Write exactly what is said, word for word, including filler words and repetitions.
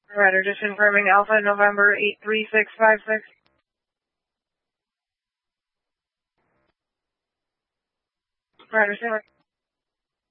Ryder, just confirming Alpha November eight three six five six. Ryder, say what?